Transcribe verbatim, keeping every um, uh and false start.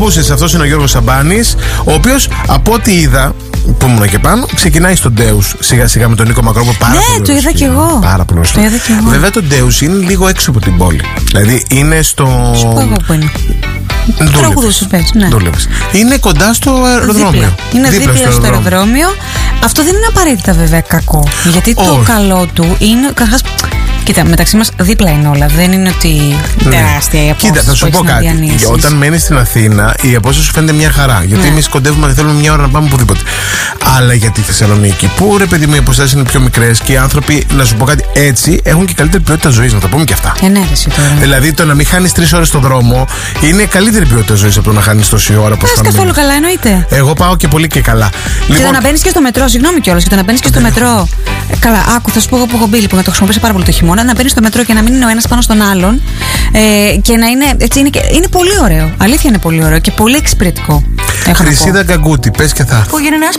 ακούσεις, αυτός είναι ο Γιώργος Σαμπάνης, ο οποίος από ό,τι είδα, που ήμουν και πάνω, ξεκινάει στον Ντέους σιγά σιγά με τον Νίκο Μακρόπουλο. Πάρα ναι, πολύ το είδα κι εγώ. Πάρα πολύ το είδα κι εγώ. Βέβαια το Ντέους είναι λίγο έξω από την πόλη. Δηλαδή είναι στο. Σου πω εγώ που είναι. Τραγουδούσες, πες, ναι. Είναι κοντά στο αεροδρόμιο. Δίπλα. Είναι δίπλα, δίπλα στο αεροδρόμιο. αεροδρόμιο. Αυτό δεν είναι απαραίτητα βέβαια κακό. Γιατί oh. το καλό του είναι. Καταρχάς, κοίτα, μεταξύ μας δίπλα είναι όλα. Δεν είναι ότι ναι. τεράστια η απόσταση. Κοίτα, θα σου πω κάτι. Όταν μένεις στην Αθήνα, η απόσταση σου φαίνεται μια χαρά. Γιατί ναι. εμείς κοντεύουμε και θέλουμε μια ώρα να πάμε οπουδήποτε. Αλλά για τη Θεσσαλονίκη, που ρε παιδί μου, οι αποστάσεις είναι πιο μικρές και οι άνθρωποι, να σου πω κάτι, έτσι έχουν και καλύτερη ποιότητα ζωής. Να το πούμε και αυτά. Ενέδεση τώρα. Δηλαδή το να μην χάνεις τρεις ώρες στον δρόμο είναι καλύτερη ποιότητα ζωής από το να χάνεις τόση ώρα. Πας καθόλου καλά, εννοείται. Εγώ πάω και πολύ και καλά. Και λοιπόν, το να μπαίνεις και στο μετρό, συγγνώμη κιόλας, και το να μπαίνεις και στο μετρό. Καλά, άκου, θα σου πω εγώ που έχω μπει, λοιπόν, να το χρησιμοποιήσω πάρα πολύ το χειμώνα. Να μπαίνεις στο μετρό και να μην είναι ο ένας πάνω στον άλλον. Ε, και να είναι. Έτσι, είναι, είναι πολύ ωραίο. Αλήθεια είναι πολύ ωραίο και πολύ εξυπηρετικό. Χρυσίδα Γκαγκούτη, πες και θα.